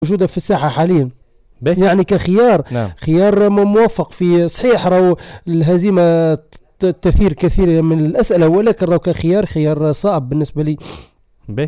موجودة في الساحة حاليا. به. يعني كخيار نعم. خيار موفق في صحيح، راهو الهزيمة تثير كثير من الأسئلة، ولكن راهو خيار صعب بالنسبة لي. به.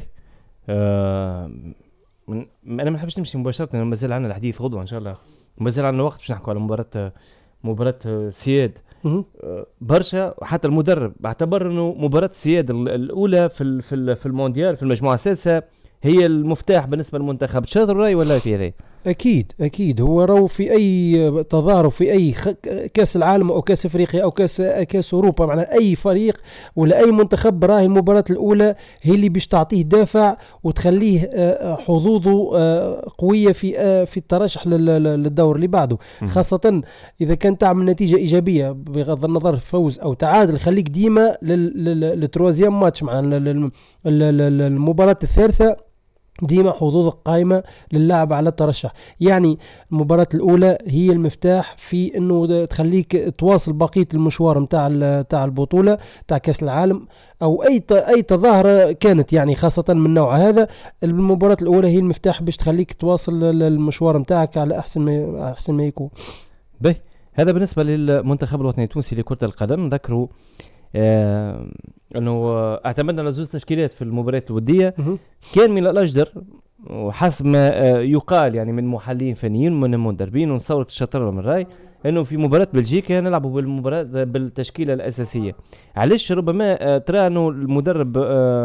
انا ما نحبش نمشي مباشره، مازال عندنا الحديث غدوه ان شاء الله، مازال عندنا وقت باش نحكوا على مباراه سياد برشا. وحتى المدرب اعتبر انه مباراه سياد الاولى في المونديال في المجموعه السادسه هي المفتاح بالنسبه للمنتخب. شاطر الراي ولا في هذا؟ أكيد هو راهو في أي تظاهر في أي كأس العالم أو كأس أفريقيا أو كأس أوروبا، معناها أي فريق ولا أي منتخب راهي المباراة الأولى هي اللي باش تعطيه دافع وتخليه حظوظه قوية في الترشح للدور اللي بعده، خاصة إذا كان تعمل نتيجة إيجابية بغض النظر فوز أو تعادل، خليك ديما للتروازيام ماتش مع المباراة الثالثة ديما حظوظك قائمة للعب على الترشح. يعني المباراة الأولى هي المفتاح في أنه تخليك تواصل بقية المشوار متاع البطولة تاع كأس العالم أو أي تظاهرة كانت، يعني خاصة من نوع هذا. المباراة الأولى هي المفتاح باش تخليك تواصل المشوار متاعك على أحسن ما يكون. به. هذا بالنسبة للمنتخب الوطني التونسي لكرة القدم. ذكروا أنه اعتمدنا على زوج تشكيلات في المباريات الودية. كان من الأجدر وحسب ما يقال يعني من محللين فنيين من المدربين ونصورة الشطرة من الرأي أنه في مباراة بلجيكا نلعبوا بالمباراة بالتشكيلة الأساسية. علاش؟ ربما ترى أنه المدرب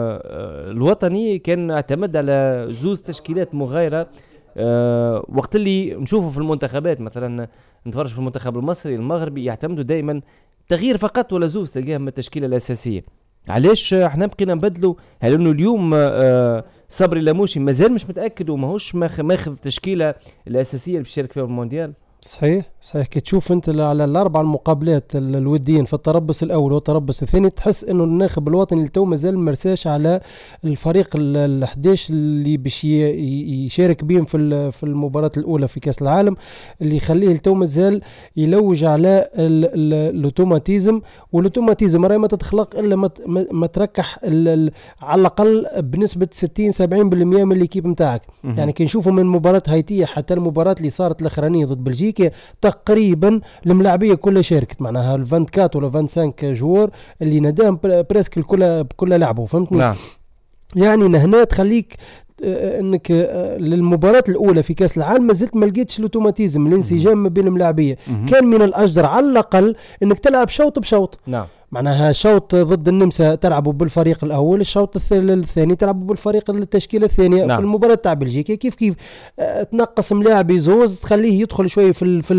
الوطني كان اعتمد على زوج تشكيلات مغايرة. وقت اللي نشوفه في المنتخبات مثلا نتفرج في المنتخب المصري المغربي يعتمدوا دائما تغيير فقط ولا زوز تلقاهم من التشكيلة الأساسية. علاش احنا بقينا نبدلوا؟ هل انه اليوم صبري لاموشي مازال مش متأكد وماهوش ماخذ التشكيلة الأساسية اللي بيشارك فيها المونديال؟ صحيح كي تشوف انت على الاربع المقابلات الوديين في التربص الاول والتربص الثاني تحس انه الناخب الوطني اللي تو مازال مرساش على الفريق ال11 اللي باش يشارك بهم في المباراة الاولى في كاس العالم، اللي يخليه تو مازال يلوج على الاوتوماتيزم. والاوتوماتيزم راهي ما تتخلق الا ما تركح على الاقل بنسبة 60-70% من الكيب نتاعك. يعني كي نشوفوا من مباراة هايتية حتى المباراة اللي صارت الاخرانية ضد بلجيكا تقريبا الملاعبيه كلها شاركت، معناها 24 ولا 25 جوار اللي نداهم بريسك كلها لعبوا، فهمتني؟ نعم. يعني هنا تخليك انك للمباراة الاولى في كاس العالم ما زلت ما لقيتش الاوتوماتيزم الانسجام ما بين الملاعبيه. كان من الاجدر على الاقل انك تلعب شوط بشوط. نعم. معناها شوط ضد النمسا تلعبوا بالفريق الاول، الشوط الثاني تلعبوا بالفريق التشكيله الثانيه. نعم. في المباراه تاع بلجيكا كيف تنقص ملاعب زوز تخليه يدخل شويه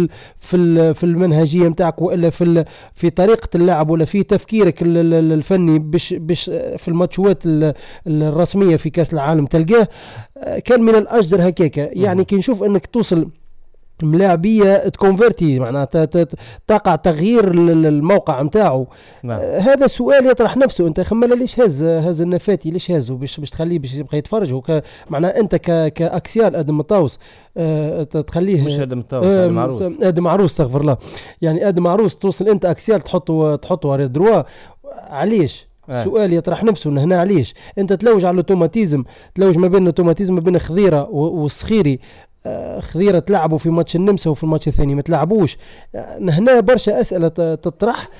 في المنهجيه نتاعك والا في طريقه اللعب ولا في تفكيرك الفني باش في الماتشات الرسميه في كاس العالم تلقاه. كان من الاجدر هكاكا. يعني كي نشوف انك توصل ملاعبيه تكونفرتي معناتها تقع تغيير الموقع نتاعو. نعم. هذا السؤال يطرح نفسه. انت خمله ليش هز النفاتي ليش هزه باش تخليه باش يبقى يتفرج معناها انت كاكسيال ادم مطاوس تخليه مش ادم مطاوس ادم عروس استغفر الله. يعني ادم عروس توصل انت اكسيال تحطه على دروا. علاش؟ سؤال يطرح نفسه هنا. علاش انت تلوج على الاوتوماتيزم، تلوج ما بين الاوتوماتيزم ما بين خضيره والصخيري. خضيرة تلعبوا في ماتش النمسا وفي الماتش الثاني ما تلعبوش. هنا برشا أسئلة تطرح.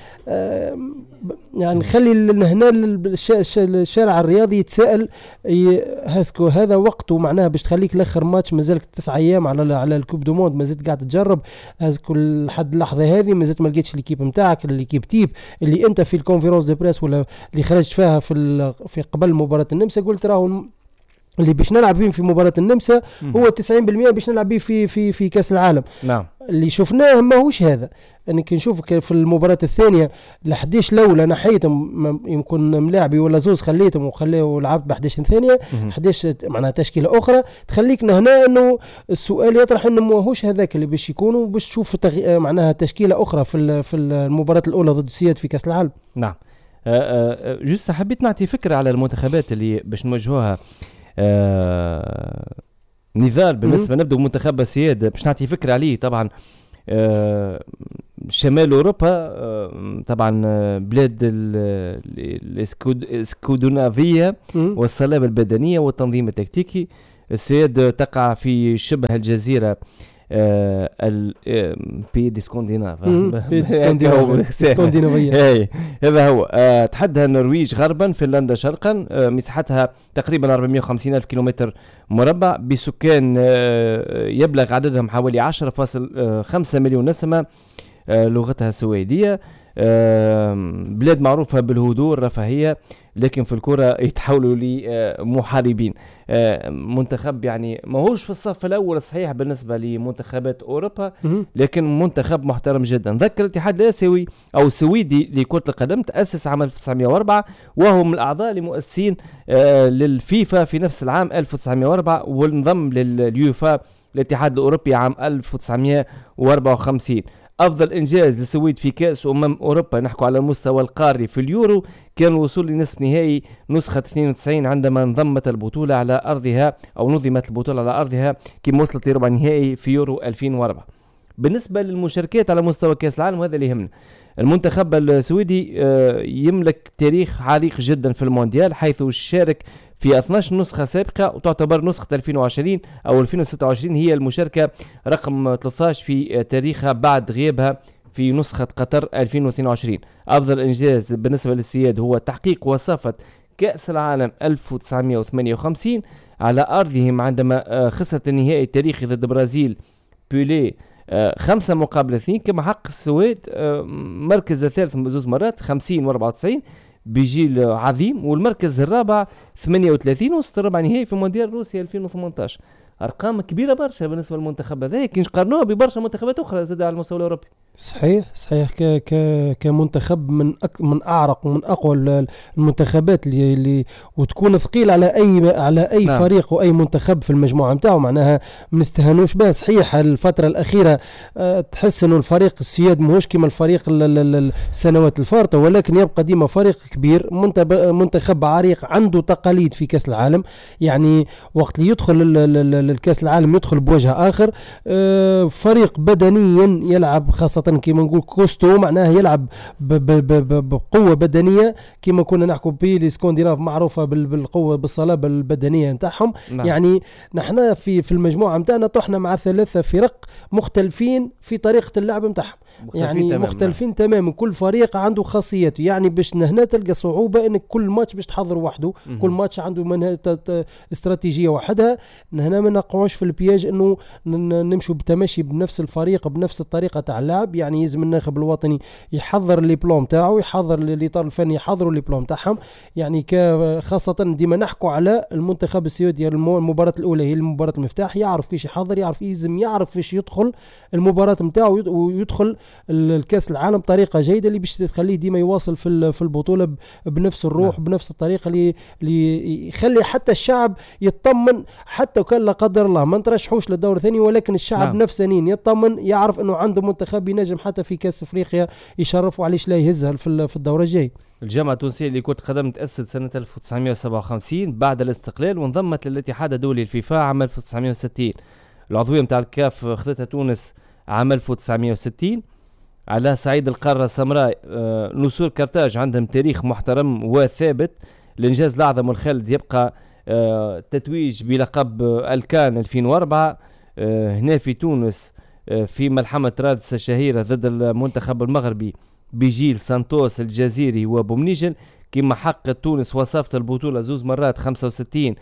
يعني نخلي هنا الشارع الرياضي يتساءل هاسكو هذا وقته معناها باش تخليك لاخر ماتش مازالك 9 أيام على الكوب دو موند مازلت قاعد تجرب. هاسكو لحد اللحظة هذه مازلت ما لقيتش الكيب نتاعك الكيب تيب اللي انت في الكونفيرونس دي بريس ولا اللي خرجت فيها في قبل مباراة النمسا قلت راهو اللي باش نلعب فيه في مباراة النمسا هو 90% باش نلعب فيه في كاس العالم. نعم. اللي شفناه ماهوش هذا. انك نشوفك في المباراة الثانية ل11 الاولى نحيتهم يمكن ملاعبي ولا زوز خليتهم ولعبت ب 11 ثانية 11 معناها تشكيلة اخرى تخليك هنا انه السؤال يطرح انه ماهوش هذاك اللي باش يكونوا باش تشوف معناها تشكيلة اخرى في المباراة الاولى ضد السياد في كاس العالم. نعم. جست حبيت نعطي فكرة على المنتخبات اللي باش نواجهوها نضال بالنسبة نبدأ بمنتخب السياد باش نعطي فكرة عليه. طبعا شمال أوروبا طبعا بلاد الاسكودونافية والصلابة البدنية والتنظيم التكتيكي السويد تقع في شبه الجزيرة بي دي اسكندنافية. هذا هو. تحدها النرويج غربا، فنلندا شرقا، مساحتها تقريبا 450 ألف كيلومتر مربع، بسكان يبلغ عددهم حوالي 10.5 مليون نسمة، لغتها سويدية. بلاد معروفة بالهدوء والرفاهية، لكن في الكرة يتحولوا لمحاربين. منتخب يعني ما هوش في الصف الأول صحيح بالنسبة لمنتخبات أوروبا، لكن منتخب محترم جدا. ذكر الاتحاد الآسيوي أو السويدي لكرة القدم تأسس عام 1904، وهو من الأعضاء المؤسسين للفيفا في نفس العام 1904، وانضم لليوفا الاتحاد الأوروبي عام 1954. أفضل إنجاز للسويد في كأس أوروبا نحكوا على المستوى القاري في اليورو كان الوصول لنصف نهائي نسخة 92 عندما انضمت البطولة على أرضها أو نظمت البطولة على أرضها كما وصلت لربع نهائي في يورو 2004. بالنسبة للمشاركات على مستوى كأس العالم وهذا اللي يهمنا، المنتخب السويدي يملك تاريخ عريق جدا في المونديال، حيث شارك في 12 نسخة سابقة، وتعتبر نسخة 2020 أو 2026 هي المشاركة رقم 13 في تاريخها بعد غيابها في نسخة قطر 2022. أفضل إنجاز بالنسبة للسياد هو تحقيق وصافة كأس العالم 1958 على أرضهم عندما خسرت النهائي التاريخي ضد برازيل بيليه 5-2، كما حقق السويد مركز الثالث زوز مرات 50 و94 بجيل عظيم، والمركز الرابع 38 وسط ربع نهائي في مونديال روسيا 2018. ارقام كبيره برشا بالنسبه للمنتخب هذا، كي نقارنوه ببرشا منتخبات اخرى زاد على المستوى الاوروبي. صحيح كمنتخب من اعرق ومن اقوى المنتخبات اللي وتكون ثقيل على اي نعم. فريق واي منتخب في المجموعه نتاعو، معناها ما نستهانوش به. صحيح الفتره الاخيره تحس انه الفريق السياد ماهوش كما الفريق السنوات الفارطه، ولكن يبقى ديما فريق كبير، منتخب عريق عنده تقاليد في كاس العالم. يعني وقت اللي يدخل الكاس العالم يدخل بوجه اخر، فريق بدنيا يلعب خاصة كما نقول كوستو، معناه يلعب بقوة بدنية كما كنا نحكوا به الاسكندناف معروفة بالقوة بالصلابة البدنية نتاعهم. يعني نحن في المجموعة نتاعنا طحنا مع 3 فرق مختلفين في طريقة اللعب نتاعهم، يعني مختلفين تماما. كل فريق عنده خاصيته، يعني باش هنا تلقى صعوبة انك كل ماتش باش تحضر وحده، كل ماتش عنده استراتيجية وحدها. هنا ما نقعوش في البياج انه نمشوا بتمشي بنفس الفريق بنفس الطريقة تاع اللعب. يعني يلزم الناخب الوطني يحضر لي بلان تاعو، يحضر الاطار الفني يحضروا لي بلان تاعهم. يعني خاصة ديما نحكوا على المنتخب السعودي، المباراة الاولى هي المباراة المفتاح، يعرف كيش يحضر، يعرف فيش يدخل المباراة نتاعو ويدخل الكاس العالم بطريقه جيده اللي باش تخليه ديما يواصل في البطوله بنفس الروح بنفس الطريقه اللي يخلي حتى الشعب يطمن، حتى وكان لا قدر الله ما نترشحوش للدور الثاني، ولكن الشعب نفسه يطمن، يعرف انه عنده منتخب ينجم حتى في كاس افريقيا يشرف وعليش لا يهزها في الدوره الجاي. الجامعة التونسية لكرة القدم تأسست سنة 1957 بعد الاستقلال، وانضمت للاتحاد الدولي الفيفا عام 1960. العضوية متاع الكاف خذتها تونس عام 1960. على صعيد القارة السمراء نسور كرتاج عندهم تاريخ محترم وثابت. الإنجاز الأعظم والخالد يبقى تتويج بلقب الكان 2004 هنا في تونس في ملحمة رادس الشهيرة ضد المنتخب المغربي بجيل سانتوس الجزيري وبومنيجن، كما حققت تونس وصافة البطولة 2 مرات 65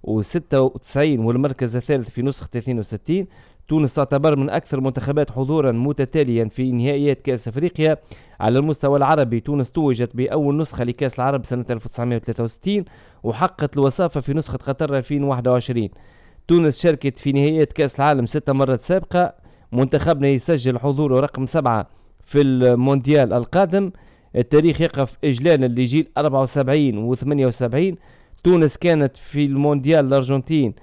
و96 والمركز الثالث في نسخة 62. تونس تعتبر من أكثر المنتخبات حضورا متتاليا في نهائيات كأس أفريقيا على المستوى العربي. تونس توجت بأول نسخة لكأس العرب سنة 1963 وحققت الوصافة في نسخة قطر 2021. تونس شاركت في نهائيات كأس العالم 6 مرات سابقة. منتخبنا يسجل حضوره رقم 7 في المونديال القادم. التاريخ يقف إجلالا لجيل 74 و78. تونس كانت في المونديال الأرجنتين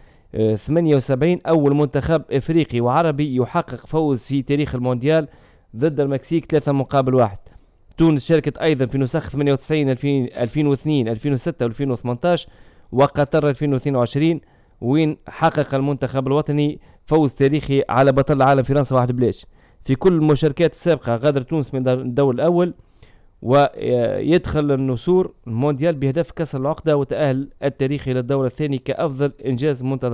78 أول منتخب إفريقي وعربي يحقق فوز في تاريخ المونديال ضد المكسيك 3-1. تونس شاركت أيضا في نسخ 98 2002 2006 و2018 وقطر 2022 وين حقق المنتخب الوطني فوز تاريخي على بطل العالم فرنسا 1-0. في كل المشاركات السابقة غادر تونس من الدور الأول، ويدخل النسور المونديال بهدف كسر العقدة وتأهل التاريخي للدور الثاني كأفضل إنجاز منتظر.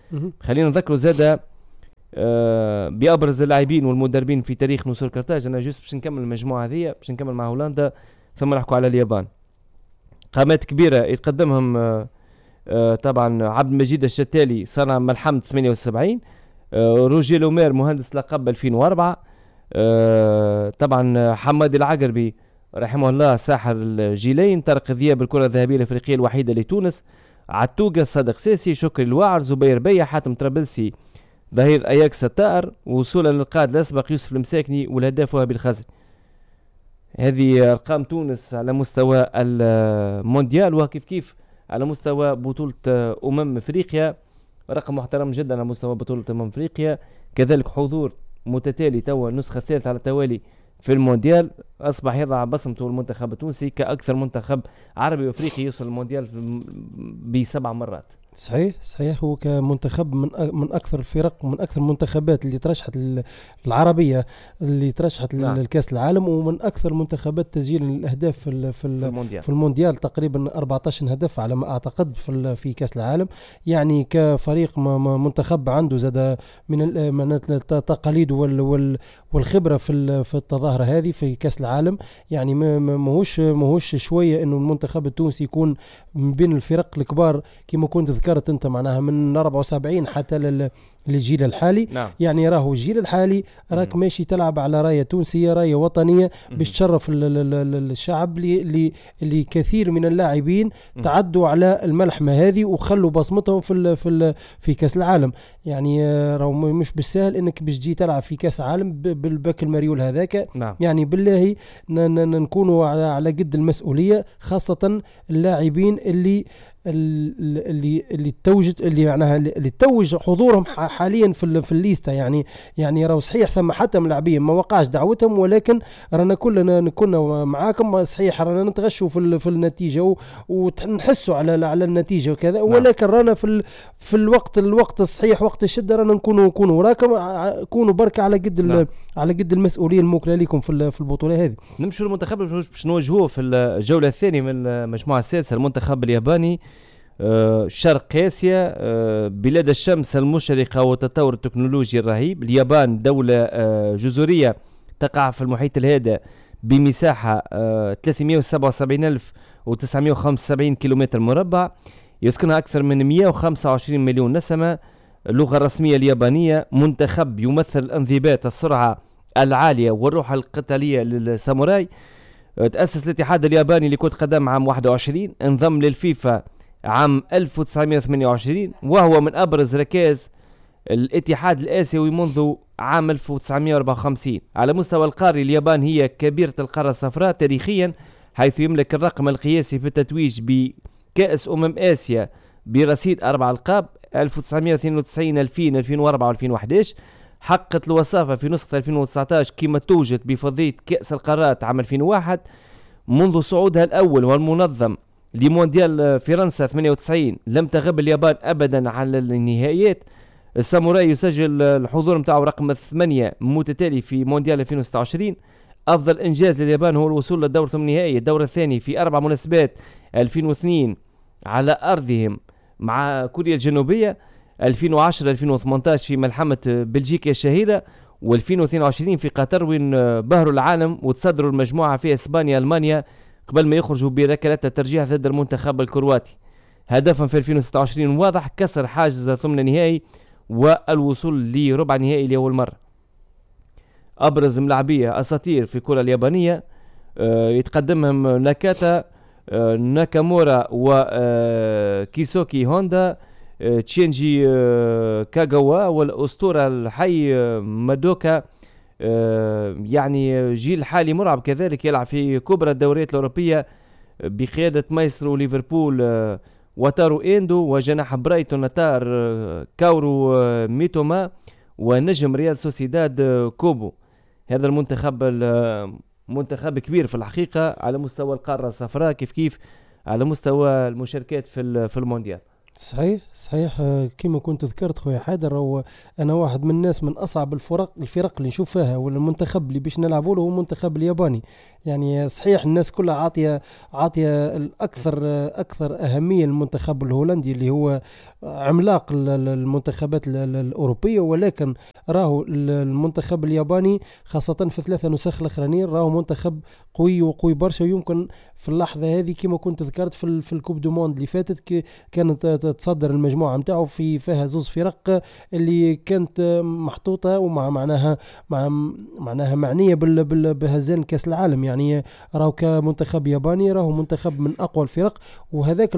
خلينا نذكروا زاده بأبرز اللاعبين والمدربين في تاريخ نسور كرتاج. أنا جست باش نكمل المجموعة هذه، باش نكمل مع هولندا ثم نحكوا على اليابان. قامات كبيرة يتقدمهم طبعا عبد المجيد الشتالي صنع ملحمة 78، روجي لومير مهندس لقب 2004، طبعا حماد العقربي رحمه الله ساحر الجيلين، طارق ذياب الكرة الذهبية الأفريقية الوحيدة لتونس، عتوقة صادق ساسي، شكري الواعر، زبير بيا، حاتم طرابلسي، ظهير اياكس الطائر، وصولا للقائد الاسبق يوسف المساكني والهداف وهبي الخزري. هذه ارقام تونس على مستوى المونديال، وكيف كيف على مستوى بطولة افريقيا رقم محترم جدا على مستوى بطولة افريقيا. كذلك حضور متتالي توا النسخة الثالثة على التوالي في المونديال، اصبح يضع بصمته المنتخب التونسي كاكثر منتخب عربي وافريقي يوصل المونديال ب7 مرات. صحيح هو كمنتخب من اكثر الفرق ومن اكثر المنتخبات اللي ترشحت العربيه اللي ترشحت للكاس العالم، ومن اكثر المنتخبات تسجيلا للاهداف في المونديال تقريبا 14 هدف على ما اعتقد في كاس العالم. يعني كفريق منتخب عنده زاد من التقاليد والخبره في التظاهره هذه في كاس العالم. يعني ماهوش شويه انه المنتخب التونسي يكون من بين الفرق الكبار كما كنت ذكرت انت، معناها من 74 حتى للجيل الحالي. نعم. يعني راهو الجيل الحالي راك ماشي تلعب على رايه تونسيه، رايه وطنيه باش تشرف الشعب اللي كثير من اللاعبين تعدوا على الملحمه هذه وخلوا بصمتهم في كاس العالم. يعني راهو مش بالسهل انك باش تجي تلعب في كاس العالم بالباك المريول هذاك. نعم. يعني بالله نكونوا على قد المسؤوليه، خاصه اللاعبين اللي توجد اللي معناها اللي توج حضورهم حاليا في الليسته. يعني راهو صحيح ثم حتى ملاعبين ما وقعش دعوتهم، ولكن رانا كنا معاكم صحيح، رانا نتغشوا في النتيجه ونحسوا على النتيجه وكذا. ولكن رانا في الوقت الصحيح وقت الشده رانا نكونوا وراكم، كونوا بركه على قد المسؤوليه الموكله لكم في البطوله هذه. نمشوا للمنتخب باش نواجهوه في الجوله الثانيه من المجموعه السادسه، المنتخب الياباني. شرق آسيا، بلاد الشمس المشرقة وتطور التكنولوجيا الرهيب. اليابان دولة جزرية تقع في المحيط الهادئ بمساحة 377,975 كيلومتر مربع، يسكنها أكثر من 125 مليون نسمة. اللغة الرسمية اليابانية. منتخب يمثل الانضباط، السرعة العالية والروح القتالية للساموراي. تأسس الاتحاد الياباني لكرة القدم عام 21، انضم للفيفا عام 1928، وهو من أبرز ركائز الاتحاد الآسيوي منذ عام 1954. على مستوى القاري اليابان هي كبيرة القارة الصفراء تاريخيا، حيث يملك الرقم القياسي في التتويج بكأس آسيا برصيد 4 ألقاب 1992 2000 2004 2011. حققت الوصافة في نسخة 2019 كما توجت بفضية كأس القارات عام 2001. منذ صعودها الأول والمنظم لمونديال فرنسا 98 لم تغب اليابان أبدا على النهائيات. الساموراي يسجل الحضور متاعه رقم 8 متتالي في مونديال 2026. أفضل إنجاز لليابان هو الوصول للدور الثمانية، الدور الثاني في 4 مناسبات، 2002 على أرضهم مع كوريا الجنوبية، 2010 2018 في ملحمة بلجيكا الشهيرة، و2022 في قطر وين بهروا العالم وتصدروا المجموعة في إسبانيا ألمانيا قبل ما يخرجوا بركلات الترجيح ضد المنتخب الكرواتي. هدفهم في 2026 واضح، كسر حاجز ثمن نهائي والوصول لربع نهائي لأول مرة. أبرز ملاعبية أساطير في الكرة اليابانية يتقدمهم ناكاتا، ناكامورا وكيسوكي هوندا، تشينجي كاغاوا، والأسطورة الحي مادوكا. يعني جيل حالي مرعب كذلك يلعب في كبرى الدوريات الأوروبية بقيادة مايسترو ليفربول واتارو إندو، وجناح برايتون نتار كاورو ميتوما، ونجم ريال سوسيداد كوبو. هذا المنتخب منتخب كبير في الحقيقة على مستوى القارة الصفراء، كيف على مستوى المشاركات في المونديال. صحيح كما كنت ذكرت خويا حيدر، انا واحد من الناس من اصعب الفرق اللي نشوف فيها، ولا المنتخب اللي باش نلعبوا له هو المنتخب الياباني. يعني صحيح الناس كلها عاطيه اكثر اهميه للمنتخب الهولندي اللي هو عملاق المنتخبات الأوروبية، ولكن راهو المنتخب الياباني خاصة في 3 نسخ الأخرانيين راهو منتخب قوي وقوي برشا، ويمكن في اللحظة هذه كما كنت ذكرت في الكوب دو موند اللي فاتت كانت تصدر المجموعة متاعه فيها 2 فرق اللي كانت محطوطة ومع معناها معنية بهزان كأس العالم. يعني راهو كمنتخب ياباني راهو منتخب من أقوى الفرق، وهذاك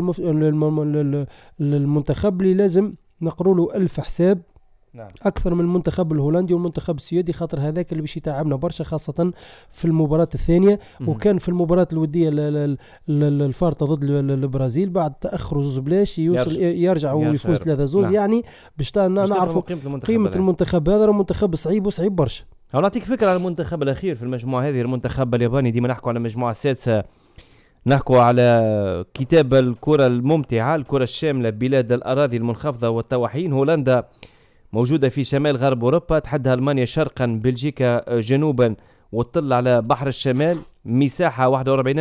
المنتخب اللي لازم نقروا له 1000 حساب. نعم. أكثر من المنتخب الهولندي والمنتخب السويدي، خاطر هذاك اللي باش يتعبنا برشا خاصة في المباراة الثانية. وكان في المباراة الودية الفارطة ضد البرازيل بعد تأخر 2-0 يرجع ويفوز 3-2. نعم. يعني باش نعرفوا قيمة المنتخب هذا، منتخب صعيب وصعيب برشا. أو نعطيك فكرة على المنتخب الأخير في المجموعة هذه، المنتخب الياباني. ديما نحكوا على المجموعة السادسة، نحكوا على كتاب الكرة الممتعة، الكرة الشاملة، بلاد الأراضي المنخفضة والطواحين. هولندا موجودة في شمال غرب أوروبا، تحدها ألمانيا شرقا، بلجيكا جنوبا، وتطل على بحر الشمال. مساحة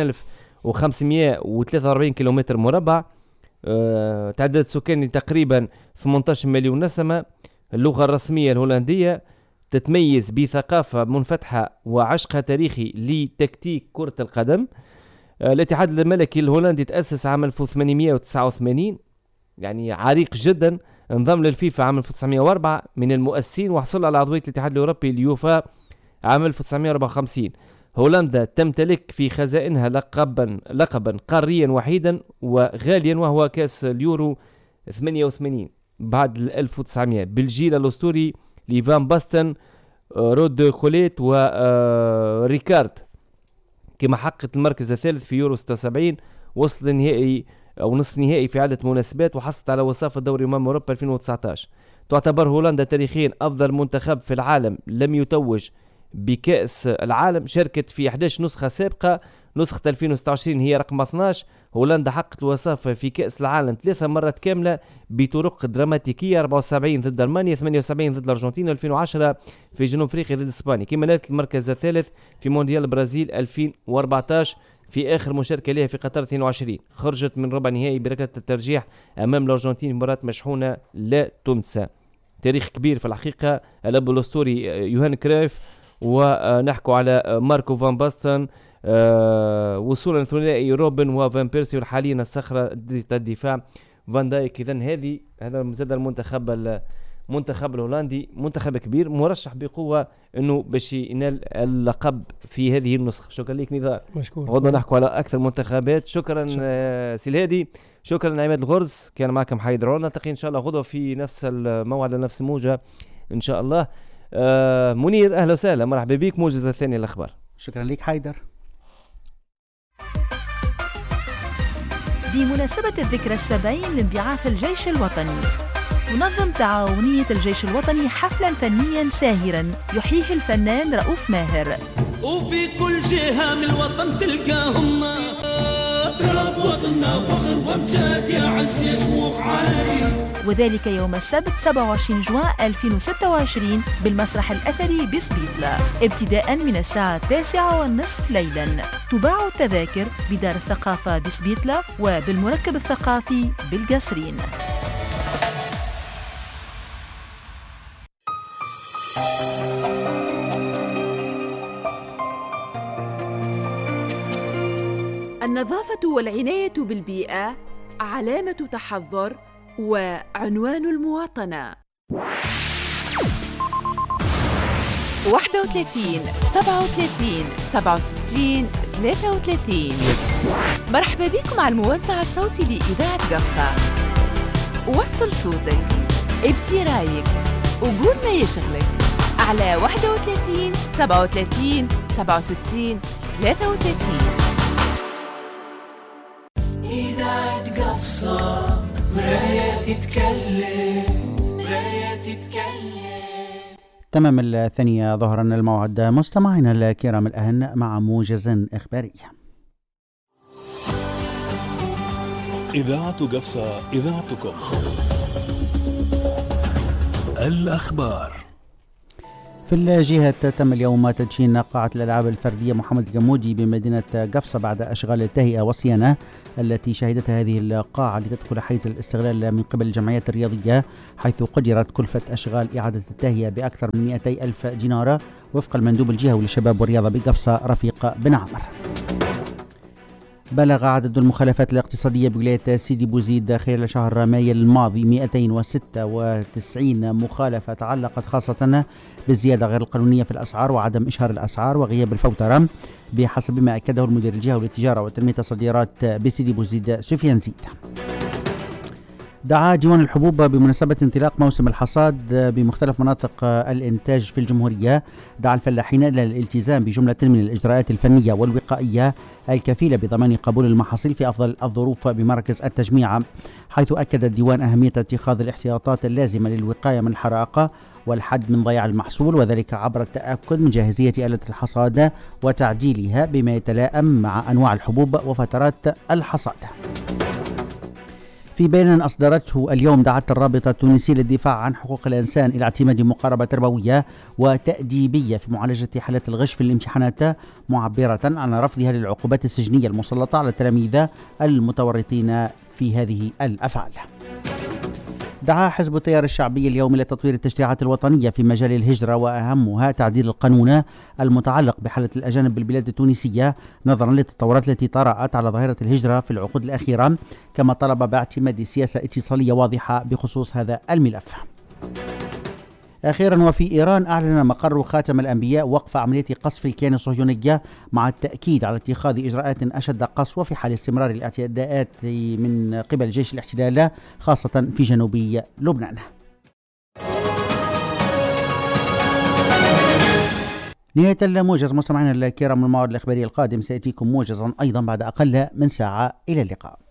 41,543 كيلومتر مربع. تعداد سكاني تقريبا 18 مليون نسمة. اللغة الرسمية الهولندية، تتميز بثقافة منفتحة وعشق تاريخي لتكتيك كرة القدم. الاتحاد الملكي الهولندي تأسس عام 1889، يعني عريق جدا. انضم للفيفا عام 1904 من المؤسسين، وحصل على عضوية الاتحاد الأوروبي اليوفا عام 1954. هولندا تمتلك في خزائنها لقبا قاريا وحيدا وغاليا، وهو كاس اليورو 88 بعد 1900 بالجيل الأسطوري لفان باستن، رود كوليت وريكارد، كما حققت المركز الثالث في يورو 76. وصل النهائي أو نصف نهائي في عدة مناسبات، وحصلت على وصافة دوري أوروبا 2019. تعتبر هولندا تاريخيا أفضل منتخب في العالم لم يتوج بكأس العالم. شاركت في 11 نسخة سابقة، نسخة 2026 هي رقم 12. هولندا حققت الوصافة في كأس العالم 3 مرات كاملة بطرق دراماتيكية، 74 ضد ألمانيا، 78 ضد الأرجنتين، 2010 في جنوب أفريقيا ضد إسبانيا. كما نالت المركز الثالث في مونديال البرازيل 2014 في آخر مشاركة لها في قطر 22. خرجت من ربع نهائي بركلة الترجيح أمام الأرجنتين، مباراة مشحونة لا تنسى. تاريخ كبير في الحقيقة. الأب الأسطوري يوهان كرايف، ونحكوا على ماركو فان باستن، وصولا ثنائي روبن وفان بيرسي، والحاليا الصخرة الدفاع فان دايك. إذن هذا زاد المنتخب الهولندي منتخب كبير مرشح بقوة انه باش ينال اللقب في هذه النسخة. شكرا لك نضال. مشكور. غدا نحكوا على اكثر منتخبات. شكرا سي الهادي، شكرا عماد الغرز، كان معكم حيدر. نلتقي ان شاء الله غدوة في نفس الموعد نفس الموجة ان شاء الله. منير اهلا وسهلا، مرحبا بك. موجزة الثانية الاخبار. شكرا لك حيدر. بمناسبة الذكرى 70 لانبعاث الجيش الوطني، ينظم تعاونية الجيش الوطني حفلا فنيا ساهرا يحييه الفنان رؤوف ماهر. وفي كل جهة من الوطن تلقاهم تراب وطننا فخر وامجاد يا عز يا شموخ عالي. وذلك يوم السبت 27 جوان 2026 بالمسرح الأثري بسبيطلة، ابتداء من الساعة 9:30 ليلا. تباع التذاكر بدار الثقافة بسبيطلة وبالمركب الثقافي بالقصرين. النظافة والعناية بالبيئة علامة تحضر وعنوان المواطنة. 31 37 67 33. مرحبا بكم على الموزع الصوتي لإذاعة قفصة. وصل صوتك، ابدي رايك، وقول ما يشغلك على 31 37 67 33. إذاعة قفصة، مراية تتكلم. تمام 2 ظهرا الموعد. مستمعينا الكرام الآن مع موجز إخباري. إذاعة قفصة، إذاعتكم. الأخبار. في الجهة تم اليوم تدشين قاعة الألعاب الفردية محمد الجمودي بمدينة قفصة بعد أشغال التهيئة والصيانة التي شهدتها هذه القاعة لتدخل حيز الاستغلال من قبل الجمعيات الرياضية، حيث قدرت كلفة أشغال إعادة التهيئة بأكثر من 200,000 دينار وفق المندوب الجهوي للشباب والرياضة بقفصة رفيق بن عامر. بلغ عدد المخالفات الاقتصادية بولاية سيدي بوزيد خلال شهر مايو الماضي 296 مخالفة تعلقت خاصة بالزيادة غير القانونية في الأسعار وعدم إشهار الأسعار وغياب الفوترة، بحسب ما أكده المدير الجهوي للتجارة وتنمية الصادرات بسيدي بوزيد سفيان زيد. دعا ديوان الحبوب بمناسبة انطلاق موسم الحصاد بمختلف مناطق الإنتاج في الجمهورية، دعا الفلاحين إلى الالتزام بجملة من الإجراءات الفنية والوقائية الكفيلة بضمان قبول المحاصيل في أفضل الظروف بمراكز التجميع، حيث أكد الديوان أهمية اتخاذ الاحتياطات اللازمة للوقاية من الحرائق والحد من ضياع المحصول، وذلك عبر التأكد من جاهزية آلة الحصاد وتعديلها بما يتلائم مع أنواع الحبوب وفترات الحصاد. في بيان أصدرته اليوم دعت الرابطة التونسية للدفاع عن حقوق الإنسان إلى اعتماد مقاربة تربوية وتأديبية في معالجة حالات الغش في الامتحانات، معبرة عن رفضها للعقوبات السجنية المسلطة على التلاميذ المتورطين في هذه الأفعال. دعا حزب التيار الشعبي اليوم إلى تطوير التشريعات الوطنية في مجال الهجرة وأهمها تعديل القانون المتعلق بحالة الأجانب بالبلاد التونسية نظرا للتطورات التي طرأت على ظاهرة الهجرة في العقود الأخيرة، كما طلب باعتماد سياسة اتصالية واضحة بخصوص هذا الملف. أخيرا، وفي إيران أعلن مقر خاتم الأنبياء وقف عملية قصف الكيان الصهيوني مع التأكيد على اتخاذ إجراءات أشد قسوة في حال استمرار الاعتداءات من قبل جيش الاحتلال خاصة في جنوب لبنان. نهاية الموجز مستمعينا الكرام، الموعد الإخباري القادم سيأتيكم موجزا أيضا بعد أقل من ساعة. إلى اللقاء.